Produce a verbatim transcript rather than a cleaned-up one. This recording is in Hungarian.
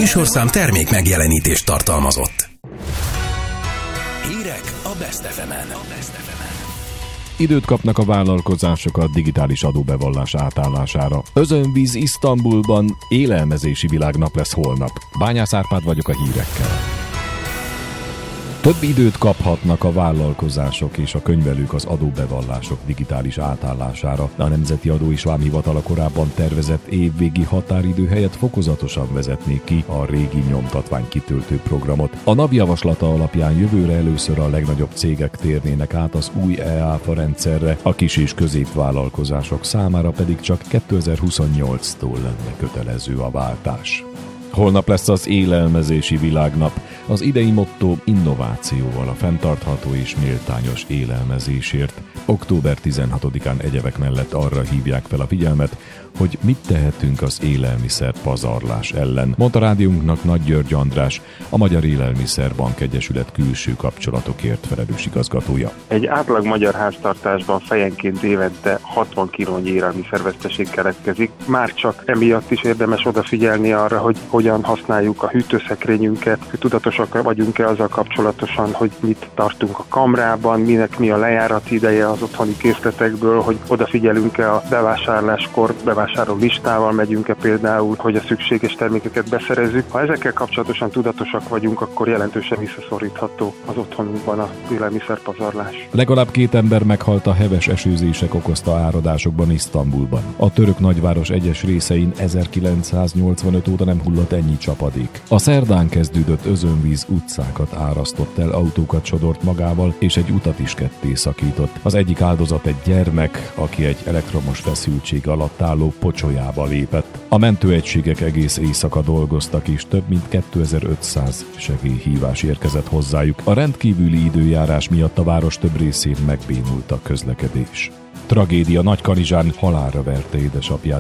műsorszám termék megjelenítést tartalmazott. Hírek a Best ef emen. Időt kapnak a vállalkozások a digitális adóbevallás átállására. Özönvíz Isztambulban élelmezési világnap lesz holnap. Bányász Árpád vagyok a hírekkel. Több időt kaphatnak a vállalkozások és a könyvelők az adóbevallások digitális átállására. A Nemzeti Adó és Vámhivatal a korábban tervezett évvégi határidő helyett fokozatosan vezetné ki a régi nyomtatvány kitöltő programot. A NAV javaslata alapján jövőre először a legnagyobb cégek térnének át az új e-áfa rendszerre, a kis- és középvállalkozások számára pedig csak kétezer-huszonnyolctól lenne kötelező a váltás. Holnap lesz az élelmezési világnap. Az idei motto innovációval a fenntartható és méltányos élelmezésért. október tizenhatodikán egyebek mellett arra hívják fel a figyelmet, hogy mit tehetünk az élelmiszer pazarlás ellen, mondta rádiónknak Nagy György András, a Magyar Élelmiszerbank Egyesület külső kapcsolatokért felelős igazgatója. Egy átlag magyar háztartásban fejenként évente hatvan kilónyi élelmiszerveszteség keletkezik. Már csak emiatt is érdemes odafigyelni arra, hogy hogyan használjuk a hűtőszekrényünket, hogy tudatosak vagyunk-e azzal kapcsolatosan, hogy mit tartunk a kamrában, minek mi a lejárati ideje az otthoni készletekből, hogy odafigyelünk-e a bevásárláskor, bevásárló listával megyünk-e például, hogy a szükséges termékeket beszerezzük. Ha ezekkel kapcsolatosan tudatosak vagyunk, akkor jelentősen visszaszorítható az otthonunkban a élelmiszerpazarlás. Legalább két ember meghalt a heves esőzések okozta áradásokban Isztambulban. A török nagyváros egyes részein ezerkilencszáznyolcvanöt óta nem hullott ennyi csapadék. A szerdán kezdődött özönvíz utcákat árasztott el, autókat sodort magával, és egy utat is ketté szakított. Az egyik áldozat egy gyermek, aki egy elektromos feszültség alatt álló pocsolyába lépett. A mentőegységek egész éjszaka dolgoztak, és több mint kétezer-ötszáz segélyhívás érkezett hozzájuk. A rendkívüli időjárás miatt a város több részén megbénult a közlekedés. Tragédia, Nagykanizsán halálra verte édesapját